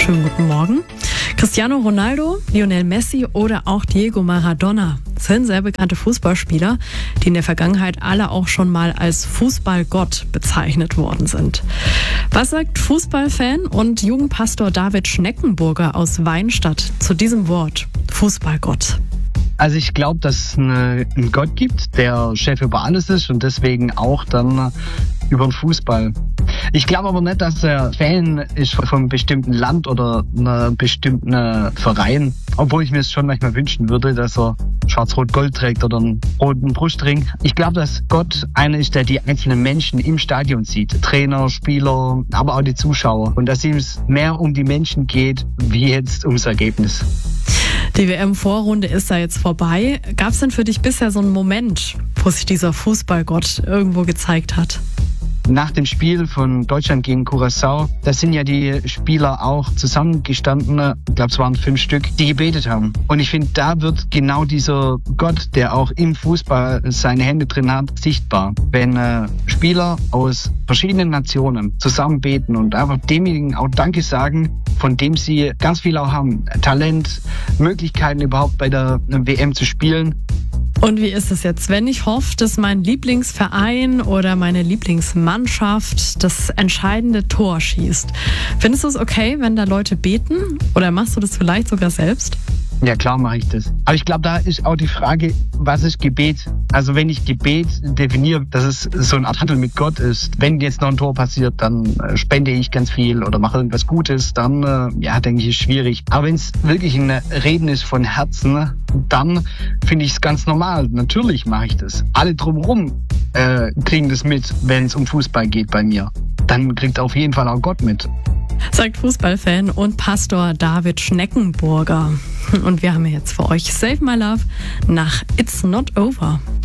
Schönen guten Morgen. Cristiano Ronaldo, Lionel Messi oder auch Diego Maradona sind sehr bekannte Fußballspieler, die in der Vergangenheit alle auch schon mal als Fußballgott bezeichnet worden sind. Was sagt Fußballfan und Jugendpastor David Schneckenburger aus Weinstadt zu diesem Wort Fußballgott? Also ich glaube, dass es einen Gott gibt, der Chef über alles ist und deswegen auch dann über den Fußball. Ich glaube aber nicht, dass er Fan ist von einem bestimmten Land oder einer bestimmten Verein. Obwohl ich mir es schon manchmal wünschen würde, dass er Schwarz-Rot-Gold trägt oder einen roten Brustring. Ich glaube, dass Gott einer ist, der die einzelnen Menschen im Stadion sieht. Trainer, Spieler, aber auch die Zuschauer. Und dass ihm es mehr um die Menschen geht, wie jetzt ums Ergebnis. Die WM-Vorrunde ist da jetzt vorbei. Gab es denn für dich bisher so einen Moment, wo sich dieser Fußballgott irgendwo gezeigt hat? Nach dem Spiel von Deutschland gegen Curaçao, da sind ja die Spieler auch zusammengestanden, ich glaube es waren 5 Stück, die gebetet haben. Und ich finde, da wird genau dieser Gott, der auch im Fußball seine Hände drin hat, sichtbar. Wenn Spieler aus verschiedenen Nationen zusammen beten und einfach demjenigen auch Danke sagen, von dem sie ganz viel auch haben. Talent, Möglichkeiten überhaupt bei der WM zu spielen. Und wie ist es jetzt, wenn ich hoffe, dass mein Lieblingsverein oder meine Lieblingsmannschaft das entscheidende Tor schießt? Findest du es okay, wenn da Leute beten? Oder machst du das vielleicht sogar selbst? Ja, klar mache ich das. Aber ich glaube, da ist auch die Frage, was ist Gebet? Also wenn ich Gebet definiere, dass es so eine Art Handel mit Gott ist, wenn jetzt noch ein Tor passiert, dann spende ich ganz viel oder mache irgendwas Gutes, dann, denke ich, ist schwierig. Aber wenn es wirklich ein Reden ist von Herzen, dann finde ich es ganz normal. Natürlich mache ich das. Alle drumherum kriegen das mit, wenn es um Fußball geht bei mir. Dann kriegt auf jeden Fall auch Gott mit. Sagt Fußballfan und Pastor David Schneckenburger. Und wir haben jetzt für euch Save My Love nach It's Not Over.